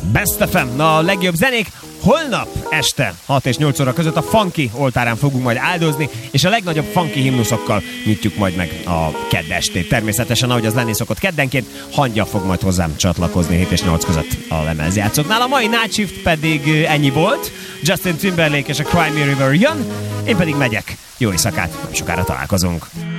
Best FM, a legjobb zenék. Holnap este 6 és 8 óra között a funky oltárán fogunk majd áldozni, és a legnagyobb funky himnuszokkal nyitjuk majd meg a kedd estét. Természetesen, ahogy az lenni szokott keddenként, Hangya fog majd hozzám csatlakozni 7 és 8 között a lemezjátszóknál. A mai Night Shift pedig ennyi volt. Justin Timberlake és a Cry Me River jön, én pedig megyek. Jó éjszakát, nem sokára találkozunk.